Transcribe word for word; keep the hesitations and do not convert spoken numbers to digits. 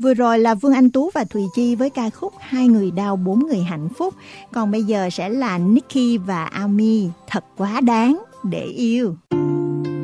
Vừa rồi là Vương Anh Tú và Thùy Chi với ca khúc Hai người đau bốn người hạnh phúc. Còn bây giờ sẽ là Nicky và Ami, Thật quá đáng để yêu.